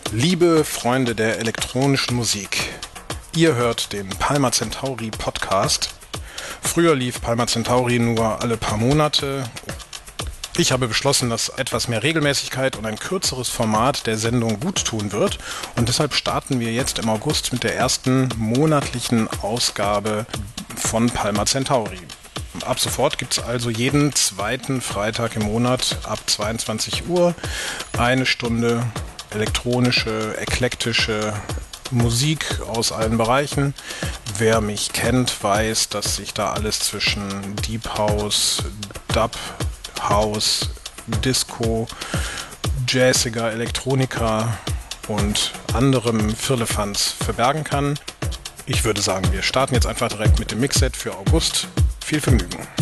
Liebe Freunde der elektronischen Musik, ihr hört den Palma Centauri Podcast. Früher lief Palma Centauri nur alle paar Monate. Ich habe beschlossen, dass etwas mehr Regelmäßigkeit und ein kürzeres Format der Sendung gut tun wird. Und deshalb starten wir jetzt im August mit der ersten monatlichen Ausgabe von Palma Centauri. Ab sofort gibt es also jeden zweiten Freitag im Monat ab 22 Uhr eine Stunde elektronische, eklektische Musik aus allen Bereichen. Wer mich kennt, weiß, dass sich da alles zwischen Deep House, Dub House, Disco, jazziger Elektronika und anderem Firlefanz verbergen kann. Ich würde sagen, wir starten jetzt einfach direkt mit dem Mixset für August. Viel Vergnügen!